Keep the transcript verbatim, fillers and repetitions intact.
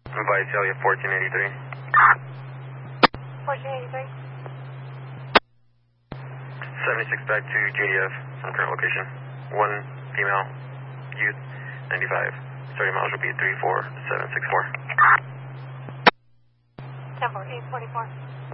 Visalia fourteen eighty-three. fourteen eighty-three. seventy-six back to J D F from current location. One female, youth, ninety-five. Starting miles will be three four seven six four. ten four eight forty-four.